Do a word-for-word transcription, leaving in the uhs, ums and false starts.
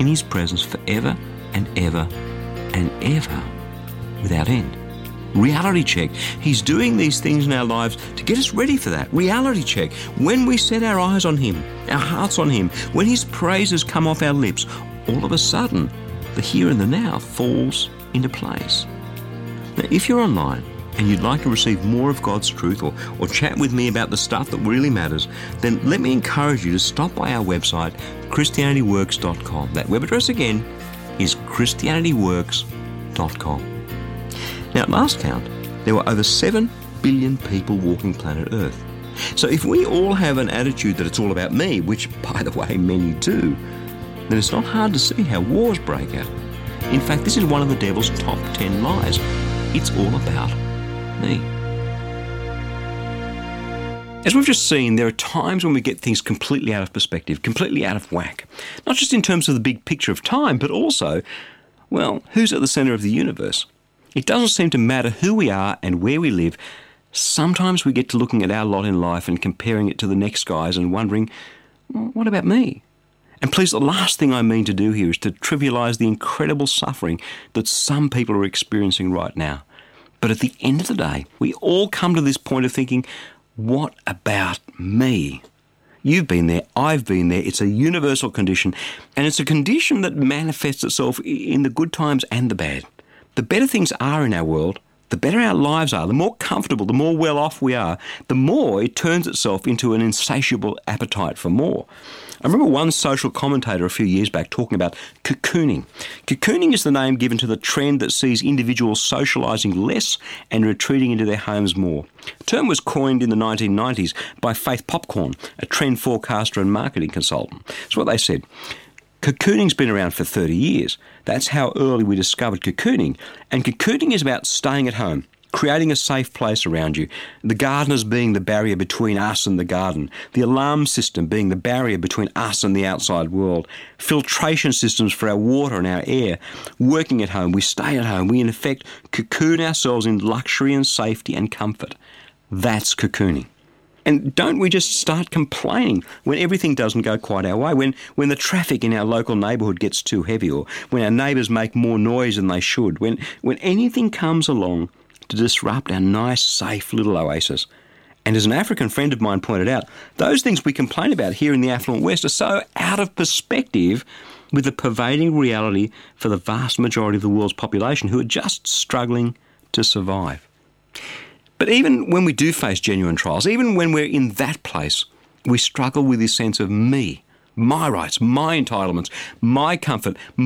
in his presence forever and ever and ever without end. Reality check. He's doing these things in our lives to get us ready for that. Reality check. When we set our eyes on him, our hearts on him, when his praises come off our lips, all of a sudden, the here and the now falls into place. Now, if you're online and you'd like to receive more of God's truth or, or chat with me about the stuff that really matters, then let me encourage you to stop by our website, Christianity Works dot com. That web address again is Christianity Works dot com. Now, at last count, there were over seven billion people walking planet Earth. So if we all have an attitude that it's all about me, which, by the way, many do, then it's not hard to see how wars break out. In fact, this is one of the devil's top ten lies. It's all about me. As we've just seen, there are times when we get things completely out of perspective, completely out of whack. Not just in terms of the big picture of time, but also, well, who's at the centre of the universe? It doesn't seem to matter who we are and where we live. Sometimes we get to looking at our lot in life and comparing it to the next guy's and wondering, well, what about me? And please, the last thing I mean to do here is to trivialise the incredible suffering that some people are experiencing right now. But at the end of the day, we all come to this point of thinking, what about me? You've been there, I've been there. It's a universal condition, and it's a condition that manifests itself in the good times and the bad. The better things are in our world, the better our lives are, the more comfortable, the more well off we are, the more it turns itself into an insatiable appetite for more. I remember one social commentator a few years back talking about cocooning. Cocooning is the name given to the trend that sees individuals socialising less and retreating into their homes more. The term was coined in the nineteen nineties by Faith Popcorn, a trend forecaster and marketing consultant. That's what they said. Cocooning's been around for thirty years. That's how early we discovered cocooning. And cocooning is about staying at home, creating a safe place around you, the gardeners being the barrier between us and the garden, the alarm system being the barrier between us and the outside world, filtration systems for our water and our air. Working at home, we stay at home, we in effect cocoon ourselves in luxury and safety and comfort. That's cocooning. And don't we just start complaining when everything doesn't go quite our way, when, when the traffic in our local neighbourhood gets too heavy, or when our neighbours make more noise than they should, when, when anything comes along to disrupt our nice, safe little oasis. And as an African friend of mine pointed out, those things we complain about here in the affluent West are so out of perspective with the pervading reality for the vast majority of the world's population who are just struggling to survive. But even when we do face genuine trials, even when we're in that place, we struggle with this sense of me, my rights, my entitlements, my comfort,